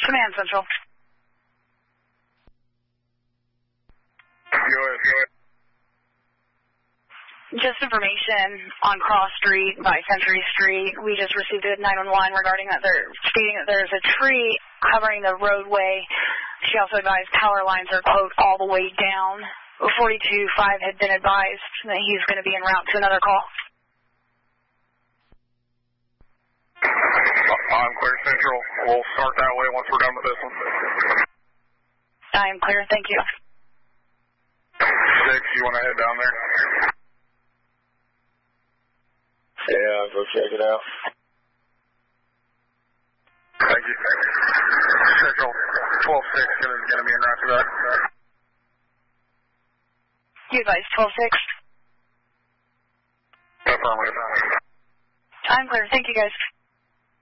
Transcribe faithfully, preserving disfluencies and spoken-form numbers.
Command Central. Go ahead, go ahead. Just information on Cross Street by Century Street. We just received a nine one one regarding that they're stating that there's a tree covering the roadway. She also advised power lines are, quote, all the way down. forty-two five had been advised that he's going to be en route to another call. I'm clear, Central. We'll start that way once we're done with this one. I am clear. Thank you. Six, you want to head down there? Yeah, I'll go check it out. Thank you. Central, twelve six is going to be en route to that. You advised twelve six. Affirmative. I'm clear. Thank you, guys.